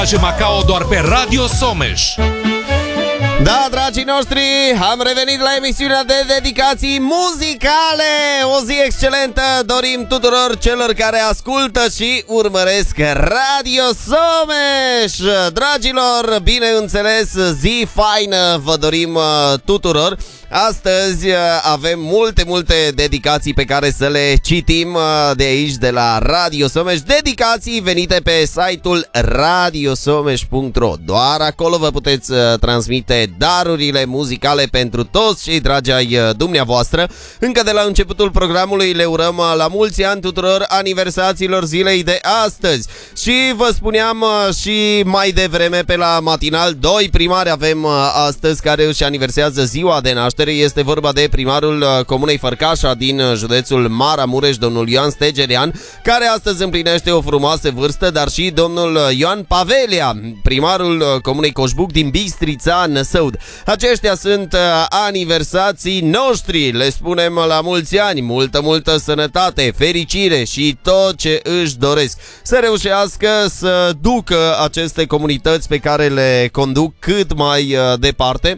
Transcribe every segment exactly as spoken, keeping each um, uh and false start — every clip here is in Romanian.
Macao doar pe Radio Someș. Da, dragii noștri, am revenit la emisiunea de dedicații muzicale. O zi excelentă dorim tuturor celor care ascultă și urmăresc Radio Someș. Dragilor, bineînțeles, zi faină vă dorim tuturor. Astăzi avem multe, multe dedicații pe care să le citim de aici, de la Radio Someș. Dedicații venite pe site-ul radio someș punct ro. Doar acolo vă puteți transmite darurile muzicale pentru toți cei dragi ai dumneavoastră. Încă de la începutul programului le urăm la mulți ani tuturor aniversațiilor zilei de astăzi. Și vă spuneam și mai devreme pe la matinal, doi primari avem astăzi care își aniversează ziua de naștere. Este vorba de primarul Comunei Fărcașa din județul Maramureș, domnul Ioan Stegerian, care astăzi împlinește o frumoasă vârstă, dar și domnul Ioan Pavelia, primarul Comunei Coșbuc din Bistrița Năsăud. Aceștia sunt aniversații noștri, le spunem la mulți ani, multă, multă sănătate, fericire și tot ce își doresc. Să reușească să ducă aceste comunități pe care le conduc cât mai departe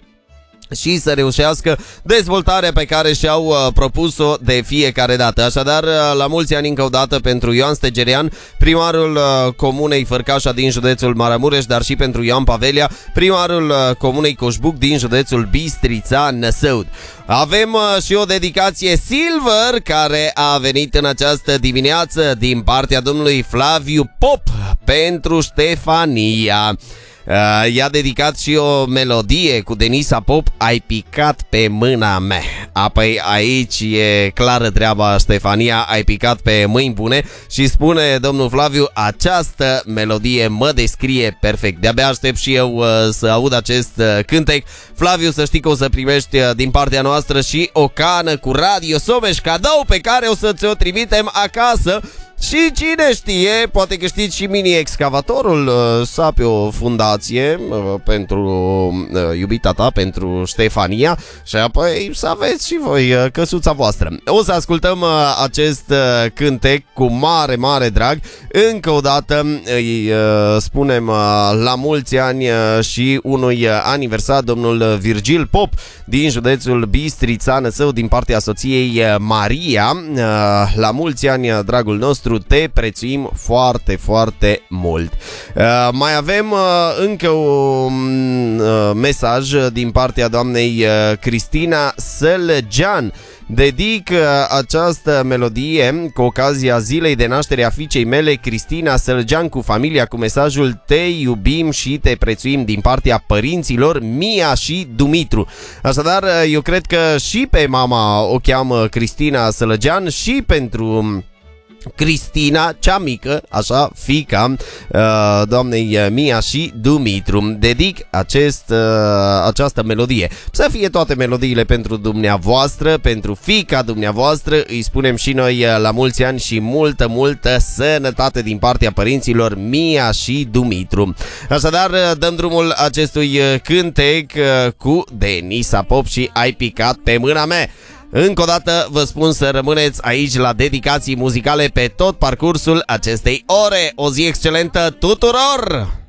și să reușească dezvoltarea pe care și-au uh, propus-o de fiecare dată. Așadar, uh, la mulți ani încă o dată pentru Ioan Stegerian, primarul uh, Comunei Fărcașa din județul Maramureș, dar și pentru Ioan Pavelia, primarul uh, Comunei Coșbuc din județul Bistrița Năsăud. Avem uh, și o dedicație silver care a venit în această dimineață din partea domnului Flaviu Pop pentru Ștefania. Uh, i-a dedicat și o melodie cu Denisa Pop, Ai picat pe mâna mea. Apoi aici e clară treaba, Ștefania, ai picat pe mâini bune. Și spune domnul Flaviu, această melodie mă descrie perfect. De-abia aștept și eu uh, să aud acest uh, cântec. Flaviu, să știi că o să primești uh, din partea noastră și o cană cu Radio Someș, cadou pe care o să ți-o trimitem acasă. Și cine știe, poate câștigi și mini-excavatorul uh, să pe o fundație uh, pentru uh, iubita ta, pentru Ștefania, și apoi să aveți și voi uh, căsuța voastră. O să ascultăm uh, acest uh, cântec cu mare, mare drag. Încă o dată îi uh, spunem uh, la mulți ani uh, și unui uh, aniversar, domnul Virgil Pop din județul Bistrița Năsăud, din partea soției uh, Maria. Uh, la mulți ani, uh, dragul nostru, te prețuim foarte, foarte mult. Uh, mai avem uh, încă un uh, mesaj din partea doamnei uh, Cristina Sălăgean. Dedic uh, această melodie cu ocazia zilei de naștere a fiicei mele, Cristina Sălăgean, cu familia, cu mesajul Te iubim și te prețuim din partea părinților Mia și Dumitru. Așadar, eu cred că și pe mama o cheamă Cristina Sălăgean și pentru Cristina, cea mică, așa, fiica uh, doamnei Mia și Dumitru, dedic acest, uh, această melodie. Să fie toate melodiile pentru dumneavoastră, pentru fiica dumneavoastră. Îi spunem și noi la mulți ani și multă, multă sănătate din partea părinților Mia și Dumitru. Așadar, dăm drumul acestui cântec cu Denisa Pop și Ai picat pe mâna mea. Încă o dată vă spun să rămâneți aici la dedicații muzicale pe tot parcursul acestei ore. O zi excelentă tuturor!